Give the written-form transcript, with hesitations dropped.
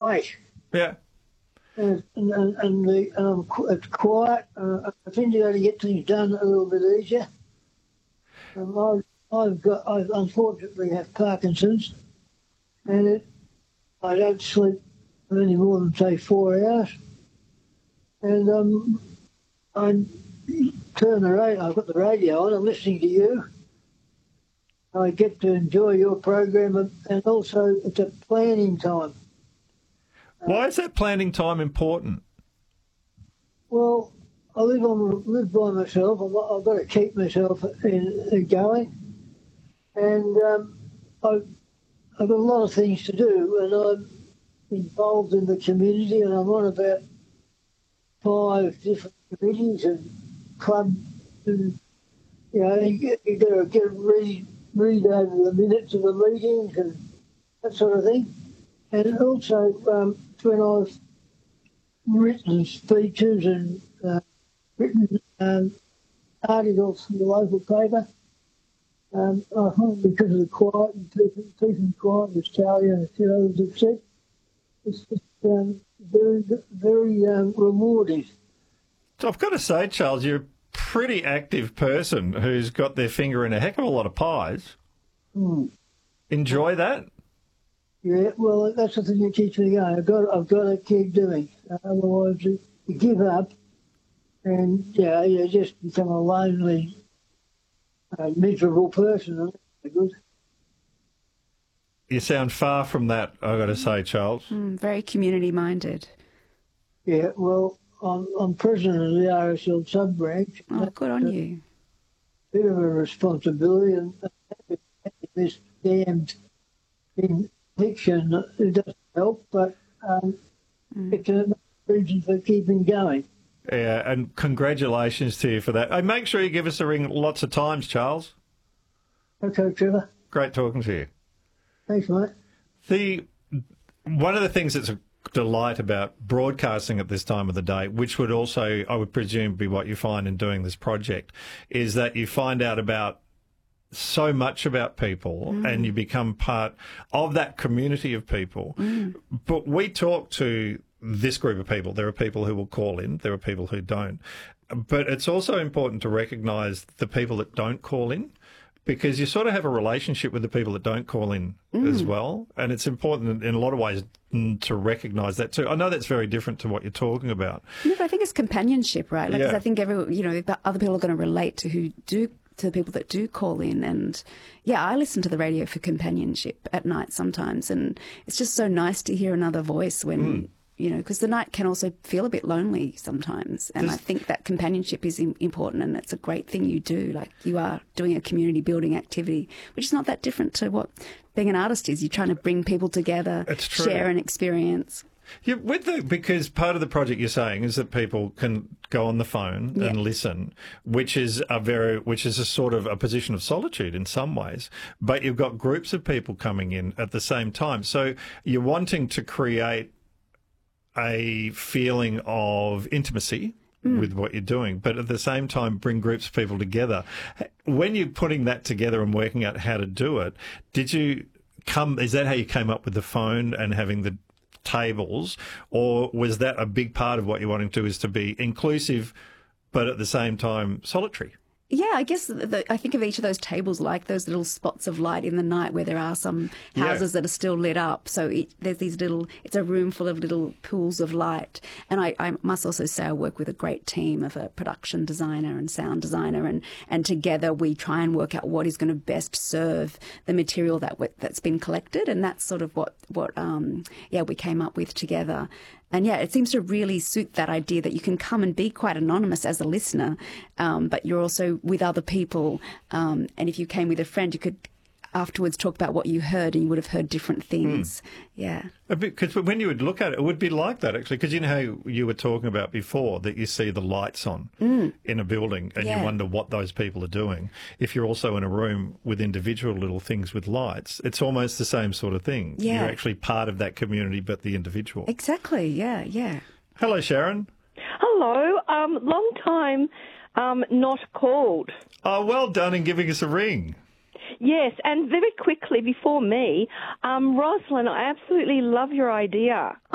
awake. Yeah. It's quiet. I tend to get things done a little bit easier. I unfortunately have Parkinson's, and I don't sleep any more than say 4 hours. And I turn the radio. I've got the radio on. I'm listening to you. I get to enjoy your program, and also it's a planning time. Why is that planning time important? Well, I live by myself. I've got to keep myself going, and I've got a lot of things to do, and I'm involved in the community, and I'm on about 5 different committees and clubs, and you got to read over the minutes of the meetings and that sort of thing. And also, when I've written speeches and written articles for the local paper, I find because of the quiet and peace and quiet, as Charlie and a few others have said, it's just very, very rewarding. So I've got to say, Charles, you're a pretty active person who's got their finger in a heck of a lot of pies. Mm. Enjoy that? Yeah, well, that's the thing that keeps me going. I've got to keep doing. Otherwise, you give up, and you just become a lonely, miserable person. Good. You sound far from that, I've got to say, Charles. Very community-minded. Yeah, well, I'm president of the RSL sub-branch. Oh, good on you. Bit of a responsibility, and this damned infection, it doesn't help, but it's a reason for keeping going. Yeah, and congratulations to you for that. Hey, make sure you give us a ring lots of times, Charles. Okay, Trevor. Great talking to you. Thanks, mate. One of the things that's a delight about broadcasting at this time of the day, which would also, I would presume, be what you find in doing this project, is that you find out about so much about people and you become part of that community of people. But we talk to this group of people. There are people who will call in. There are people who don't. But it's also important to recognise the people that don't call in, because you sort of have a relationship with the people that don't call in as well. And it's important in a lot of ways to recognise that too. I know that's very different to what you're talking about. No, but I think it's companionship, right? Like, 'cause I think other people are going to relate to the people that do call in. And yeah, I listen to the radio for companionship at night sometimes. And it's just so nice to hear another voice when, because the night can also feel a bit lonely sometimes. And I think that companionship is important, and it's a great thing you do. Like, you are doing a community building activity, which is not that different to what being an artist is. You're trying to bring people together, share an experience. Yeah, because part of the project you're saying is that people can go on the phone and listen, which is a sort of a position of solitude in some ways. But you've got groups of people coming in at the same time, so you're wanting to create a feeling of intimacy with what you're doing, but at the same time bring groups of people together. When you're putting that together and working out how to do it, is that how you came up with the phone and having the tables, or was that a big part of what you're wanting to do, is to be inclusive but at the same time solitary? Yeah, I guess I think of each of those tables like those little spots of light in the night where there are some houses that are still lit up. So there's it's a room full of little pools of light. And I must also say I work with a great team of a production designer and sound designer, and together we try and work out what is going to best serve the material that's been collected. And that's sort of what we came up with together. And yeah, it seems to really suit that idea that you can come and be quite anonymous as a listener, but you're also with other people. And if you came with a friend, you could afterwards talk about what you heard, and you would have heard different things. Yeah. Because when you would look at it, it would be like that, actually, because you know how you were talking about before that you see the lights on in a building and you wonder what those people are doing. If you're also in a room with individual little things with lights, it's almost the same sort of thing. Yeah. You're actually part of that community, but the individual. Exactly, yeah. Hello, Sharon. Hello, long time not called. Oh, well done in giving us a ring. Yes, and very quickly before me, Rosalind, I absolutely love your idea.